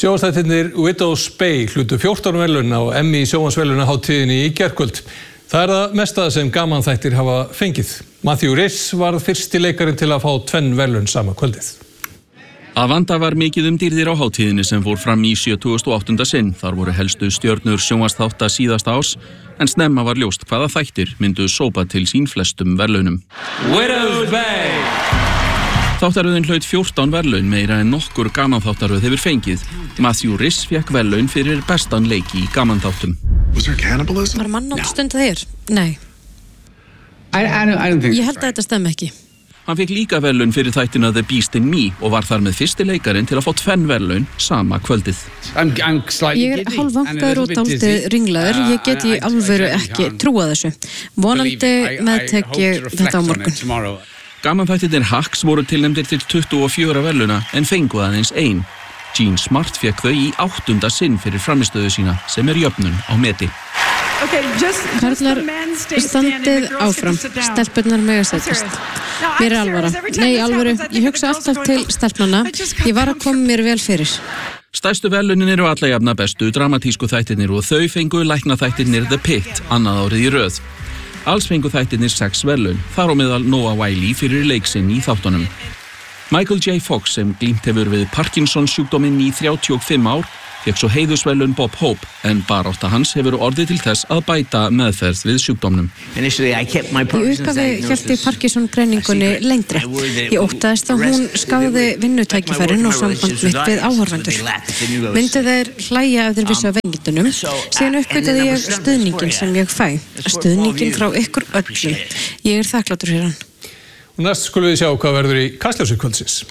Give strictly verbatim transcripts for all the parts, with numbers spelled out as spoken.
Sjónvarpsþættirnir Widow's Bay hlutu fjórtán verðlaun á Emmy sjónvarpsverðlaunahátíðinni í gærkvöld. Það er það mesta sem gamanþættir hafa fengið. Matthew Rhys varð fyrsti leikarinn til að fá tvenn verðlaun sama kvöldið. Að vanda var mikið um dýrðir á hátíðinni sem fór fram í sjötugasta og áttunda sinn. Þar voru helstu stjörnur sjónvarpsþátta síðasta árs, en snemma var ljóst hvaða þættir myndu sópa til sín flestum verðlaunum. Widow's Bay! Þáttaröðin hlaut fjórtán verðlaun, meira en nokkur gamanþáttaröð hefur fengið. Matthew Rhys fékk verðlaun fyrir bestan leik í gamanþáttum. Var mannátt stund að þér? Nei. I, I don't, I don't think Ég held að þetta stemmi ekki. Hann fékk líka verðlaun fyrir þættina The Beast in Me og var þar með fyrsti leikarinn til að fá tvenn verðlaun sama kvöldið. I'm, I'm slightly Ég er giddy hálfvankaður og dálítið ringlaður. Ég get í alvöru ekki trúað þessu. Vonandi meðtek ég þetta á morgun. Gamanþættirnir Hacks voru tilnefndir til tuttugu og fjögurra verðlauna en fengu aðeins ein. Gene Smart fékk þau í áttunda sinn fyrir frammistöðu sína sem er jöfnun á meti. Karlar, standið áfram. Stelpurnar mega setjast. Mér er alvara. Nei, alvöru. Ég hugsa alltaf til stelpnanna. Ég var að koma mér vel fyrir. Stærstu verðlaunin eru alla jafna bestu dramatísku þættirnir og þau fengu læknaþættirnir The Pit, annað árið í röð. Alls fengu þættirnir sex verðlaun, þar á meðal Noah Wyle fyrir leiksinn í þáttunum. Michael J. Fox, sem glímt hefur við Parkinsons sjúkdóminn í þrjátíu og fimm ár, fékk svo heiðursverðlaun Bob Hope, en barátta hans hefur orðið til þess að bæta meðferð við sjúkdómnum. Í upphafi hélt ég Parkinson-greiningunni lengri. Ég óttaðist að hún skáði vinnutækifærin og samband mitt við áhorfendur. Myndu þeir hlæja ef þeir vissu af veikindunum, síðan uppgötaði ég stuðningin sem ég fæ. Stuðningin frá ykkur öllum. Ég er þakklátur fyrir hann. Og næst skulum við sjá hvað verður í Kastljósi kvöldsins.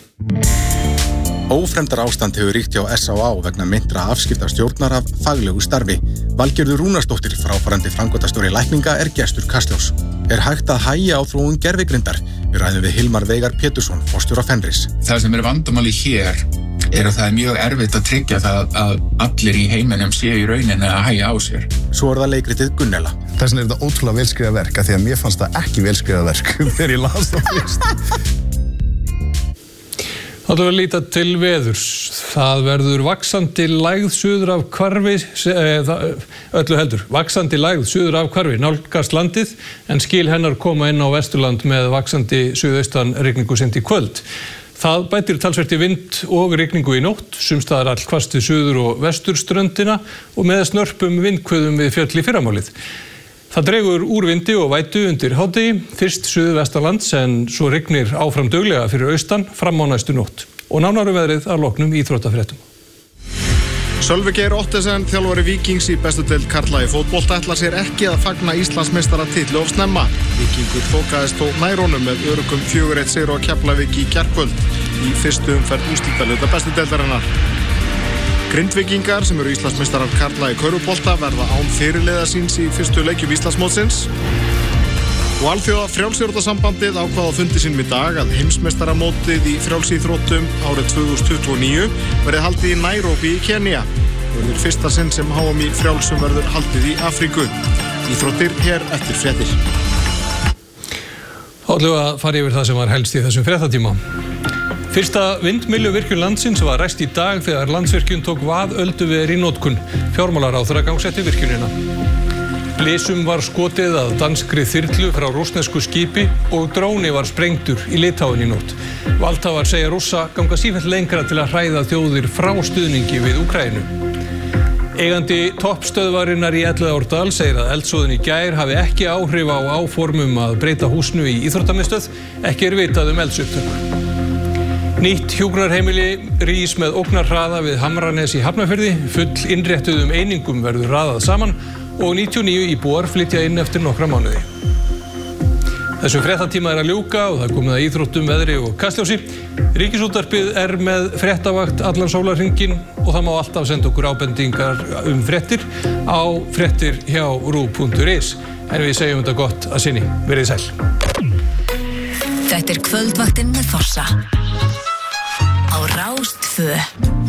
Ófremdar ástand hefur ríkt hjá S á á vegna meintra afskipta stjórnar af faglegu starfi. Valgerður Rúnarsdóttir, fráfarandi framkvæmdastjóri lækninga, er gestur Kastljós. Er hægt að hægja á þróun gervigrindar? Við ræðum við Hilmar Veigar Pétursson, forstjóra Fenris. Það sem er vandamáli hér er að það er mjög erfitt að tryggja það að allir í heiminum séu í rauninni að hægja á sér. Svo er það leikritið Gunnela. Þess vegna er þetta ótrúlega velskriðað verk, af því að mér fannst það ekki velskriðað verk þegar ég las það fyrst. Það verður líta til veðurs. Það verður vaxandi lægð suður af hvarfi, eh, öllu heldur, vaxandi lægð suður af hvarfi nálgast landið, en skil hennar koma inn á Vesturland með vaxandi suðaustan rigningu seint í kvöld. Það bætir talsvert í vind og rigningu í nótt, sums staðar allhvasst við suður- og vesturströndina og með snörpum vindhviðum við fjöll í fyrramálið. Það dregur úr vindi og vætu undir hádegi, fyrst suðvestanlands en svo rignir áfram duglega fyrir austan fram á næstu nótt. Og nánar um veðrið að loknum íþróttafréttum. Sölvi Geir Ottesen, þjálfari Víkings í bestu deild karla í fótbolta, ætlar sér ekki að fagna Íslandsmeistaratitli of snemma. Víkingur þokaðist þó nær honum með öruggum fjögur eitt sigri á Keflavík í gærkvöld í fyrstu umferð úrslitaleikja bestu deildarinnar. Grindvíkingar, sem eru Íslandsmeistarar karla í körfubolta, verða án fyrirliða síns í fyrstu leikjum Íslandsmótsins. Og alþjóða frjálsíþróttasambandið ákvað á fundi sínum í dag að heimsmeistaramótið í frjálsíþróttum árið tvö þúsund tuttugu og níu verði haldið í Nairobi í Kenía. Það verður fyrsta sinn sem H M í frjálsum verður haldið í Afríku. Íþróttir hér eftir fréttir. Þá ætlum við að fara yfir það sem var helst í þessum fréttatíma. Fyrsta vindmylluvirkjun landsins var ræst í dag þegar Landsvirkjun tók vaðölduver í notkun. Fjármálaráðherra gangsetti virkjunina. Blysum var skotið að danskri þyrlu frá rússnesku skipi og dróni var sprengtur í Litáen í nótt. Valdhafar segja Rússa ganga sífellt lengra til að hræða þjóðir frá stuðningi við Úkraínu. Eigandi toppstöðvarinnar í Elliðaárdal segir að eldsvoðinn í gær hafi ekki áhrif á áformum að breyta húsinu í íþróttamiðstöð. Ekki er vitað um eldsupptök. Nýtt hjúkrunarheimili rís með ógnarhraða við Hamranes í Hafnarfirði. Full innréttuðum einingum verður raðað saman og níutíu og níu íbúar flytja inn eftir nokkra mánuði. Þessum fréttatíma er að ljúka og það er komið að íþróttum, veðri og kastljósi. Ríkisútvarpið er með fréttavakt allan sólarhringinn og það má alltaf senda okkur ábendingar um fréttir á fréttir hjá ruv punktur is. En við segjum þetta gott að sinni. Verið sæl. Þetta er kvöldvaktin með Fossa á Rás tvö.